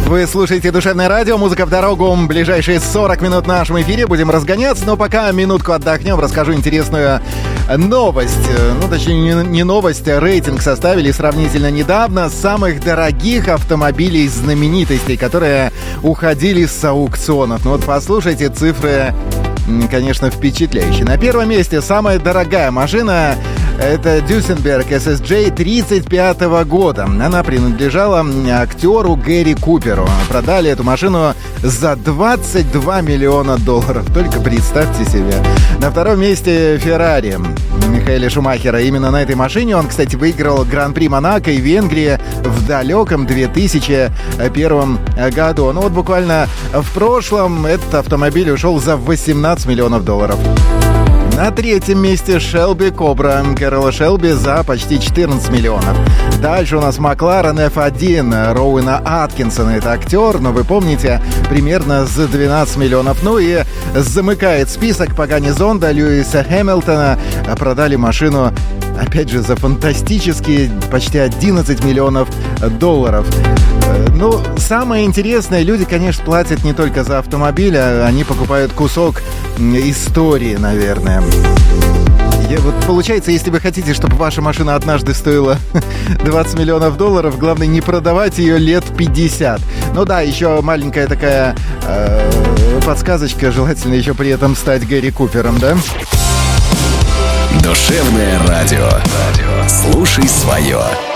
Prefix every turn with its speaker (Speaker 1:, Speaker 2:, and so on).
Speaker 1: Вы слушаете «Душевное радио», музыка в дорогу. Ближайшие 40 минут в нашем эфире будем разгоняться, но пока минутку отдохнем, расскажу интересную новость. Ну, точнее, не новость, а рейтинг составили сравнительно недавно самых дорогих автомобилей знаменитостей, которые уходили с аукционов. Ну вот послушайте, цифры, конечно, впечатляющие. На первом месте самая дорогая машина — это Duesenberg SSJ 35 года. Она принадлежала актеру Гэри Куперу. Продали эту машину за $22 миллиона. Только представьте себе. На втором месте Феррари Михаэля Шумахера. Именно на этой машине он, кстати, выиграл Гран-при Монако и Венгрии в далеком 2001 году. Ну вот буквально в прошлом этот автомобиль ушел за $18 миллионов. На третьем месте Shelby Cobra Кэрролла Шелби за почти 14 миллионов. Дальше у нас McLaren F1 Роуэна Аткинсона. Это актер, но вы помните, примерно за 12 миллионов. Ну и замыкает список пока не зонда Льюиса Хэмилтона. Продали машину, опять же, за фантастические почти $11 миллионов. Ну, самое интересное, люди, конечно, платят не только за автомобиль, а они покупают кусок истории, наверное. Вот получается, если вы хотите, чтобы ваша машина однажды стоила $20 миллионов, главное не продавать ее лет 50. Ну да, еще маленькая такая подсказочка, желательно еще при этом стать Гэри Купером, да?
Speaker 2: Душевное радио. Слушай свое.